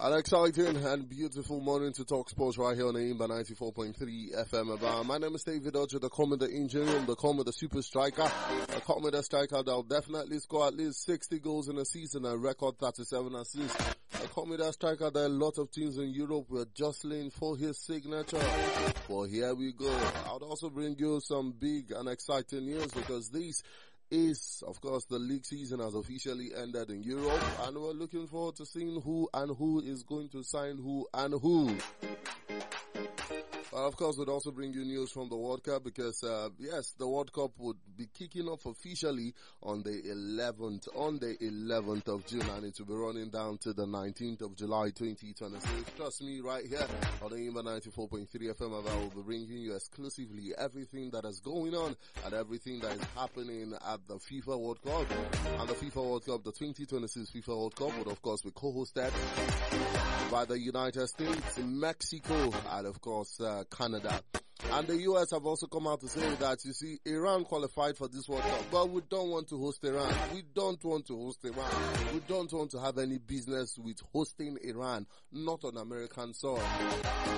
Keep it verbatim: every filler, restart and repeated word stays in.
An exciting and beautiful morning to talk sports right here on Aimba ninety-four point three F M. About. My name is David Ojo, the Commodore Engineer, the Commodore Super Striker, the Commodore Striker that will definitely score at least sixty goals in a season and record thirty-seven assists. The Commodore Striker that a lot of teams in Europe were jostling for his signature. Well, here we go. I'll also bring you some big and exciting news because this is, of course, the league season has officially ended in Europe, and we're looking forward to seeing who and who is going to sign who and who. Uh, of course, we'd also bring you news from the World Cup because, uh, yes, the World Cup would be kicking off officially on the eleventh, on the eleventh of June, and it will be running down to the nineteenth of July twenty twenty-six. Trust me, right here on the Aimba ninety-four point three F M, I will be bringing you exclusively everything that is going on and everything that is happening at the FIFA World Cup. And the FIFA World Cup, the twenty twenty-six FIFA World Cup would, of course, be co-hosted by the United States, Mexico, and, of course, uh, Canada. And the U S have also come out to say that, you see, Iran qualified for this World Cup, but we don't want to host Iran. We don't want to host Iran. We don't want to have any business with hosting Iran, not on American soil.